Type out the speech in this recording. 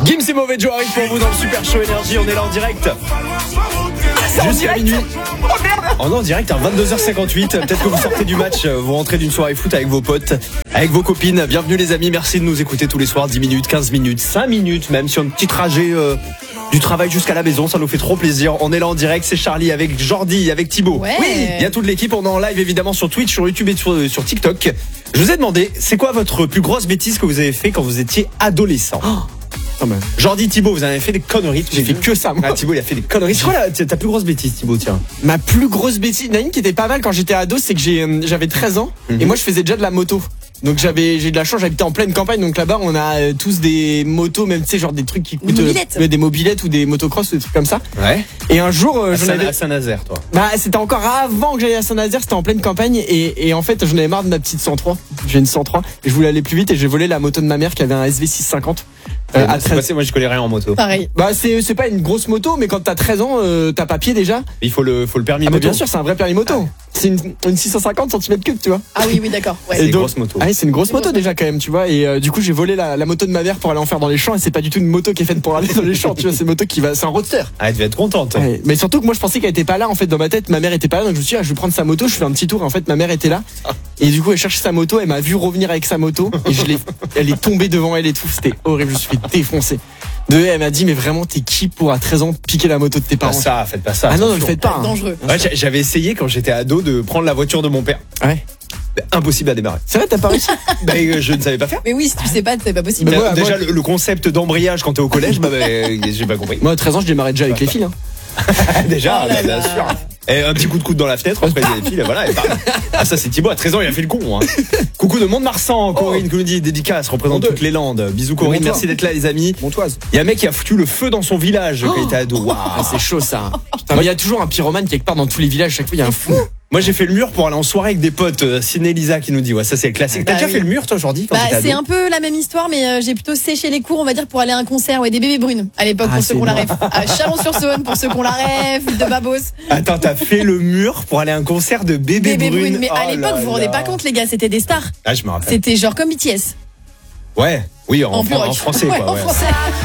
Gims et Mauvais Joe arrivent pour vous dans le Super Show Énergie. On est là en direct jusqu'à minuit. On est en direct à 22h58. Peut-être que vous sortez du match, vous rentrez d'une soirée foot avec vos potes, avec vos copines. Bienvenue les amis, merci de nous écouter tous les soirs. 10 minutes, 15 minutes, 5 minutes même sur un petit trajet du travail jusqu'à la maison. Ça nous fait trop plaisir. On est là en direct, c'est Charlie avec Jordi, avec Thibaut. Ouais. Oui, il y a toute l'équipe. On est en live évidemment sur Twitch, sur YouTube et sur TikTok. Je vous ai demandé, c'est quoi votre plus grosse bêtise que vous avez fait quand vous étiez adolescent? Jordi, Thibaut, vous avez fait des conneries. J'ai fait que ça, moi. Thibaut, il a fait des conneries. C'est quoi ta plus grosse bêtise, Thibaut, tiens? Ma plus grosse bêtise, il y en a une qui était pas mal quand j'étais ado, c'est que j'avais 13 ans et moi je faisais déjà de la moto. Donc j'ai de la chance, j'habitais en pleine campagne, donc là-bas on a tous des motos, même tu sais genre des trucs qui coûtent des mobilettes ou des motocross ou des trucs comme ça. Ouais. Et un jour j'en avais à Saint-Nazaire, toi. Bah c'était encore avant que j'aille à Saint-Nazaire, c'était en pleine campagne et en fait j'en avais marre de ma petite 103. J'ai une 103 et je voulais aller plus vite et j'ai volé la moto de ma mère qui avait un SV650. À 13... Moi je connais rien en moto. Pareil. Bah c'est pas une grosse moto, mais quand t'as 13 ans, t'as papier déjà. Il faut le permis Ah moto. bah bien sûr, c'est un vrai permis moto. C'est une 650 cm3, tu vois. Ah oui, d'accord. Ouais. C'est une grosse moto. Ah, c'est une grosse moto déjà quand même, tu vois. Et du coup, j'ai volé la moto de ma mère pour aller en faire dans les champs. Et c'est pas du tout une moto qui est faite pour aller dans les champs, tu vois. C'est une moto c'est un roadster. Ah, elle devait être contente. Ouais. Mais surtout que moi, je pensais qu'elle était pas là en fait dans ma tête. Ma mère était pas là, donc je me suis dit, je vais prendre sa moto. Je fais un petit tour. Et en fait, ma mère était là. Et du coup, elle cherchait sa moto. Elle m'a vu revenir avec sa moto. Et elle est tombée devant elle et tout. C'était horrible. Je me suis fait défoncer. Elle m'a dit, mais vraiment, t'es qui pour à 13 ans piquer la moto de tes parents? Faites pas ça. Ah non, ne le faites pas. C'est dangereux. Ouais, j'avais essayé quand j'étais ado de prendre la voiture de mon père. Ouais. Impossible à démarrer. C'est vrai, t'as pas réussi? Je ne savais pas faire. Mais oui, si tu sais pas, c'est pas possible. Mais moi, Déjà, le concept d'embrayage quand t'es au collège, j'ai pas compris. Moi, à 13 ans, je démarrais déjà avec les filles. Déjà, Oh là bien là. sûr. Et un petit coup de coude dans la fenêtre, après les filles, voilà, et bam. Ah, ça c'est Thibaut, à 13 ans, il a fait le con. Hein. Coucou de Mont-de-Marsan, Corinne, qui nous dit dédicace, représente toutes les Landes. Bisous Corinne, merci d'être là les amis. Montoise. Il y a un mec qui a foutu le feu dans son village quand il était ado. Waouh. Ah, c'est chaud ça. Putain, mais il y a toujours un pyromane quelque part dans tous les villages. Chaque fois, il y a un fou. Moi j'ai fait le mur pour aller en soirée avec des potes. Ciné Lisa qui nous dit, ouais, ça c'est le classique. T'as déjà fait le mur toi Jordi quand t'étais ado? C'est un peu la même histoire, mais j'ai plutôt séché les cours, on va dire, pour aller à un concert, des bébés brunes à l'époque, pour ceux qu'on la rêve. À Chalon-sur-Saône, pour ceux qu'on la rêve, de Babos. Attends, t'as fait le mur pour aller à un concert de bébés brunes. Mais à l'époque, vous vous rendez pas compte, les gars, c'était des stars. Ah, je me rappelle. C'était genre comme BTS. Ouais, oui, en plus rock. français Ouais, quoi. en Ouais. français.